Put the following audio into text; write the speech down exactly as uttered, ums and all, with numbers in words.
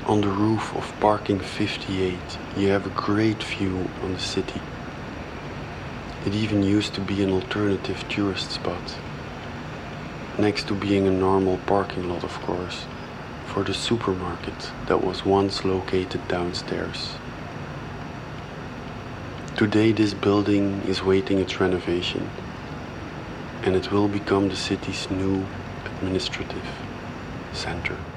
On the roof of Parking fifty-eight, you have a great view on the city. It even used to be an alternative tourist spot. Next to being a normal parking lot, of course, for the supermarket that was once located downstairs. Today this building is waiting its renovation, and it will become the city's new administrative center.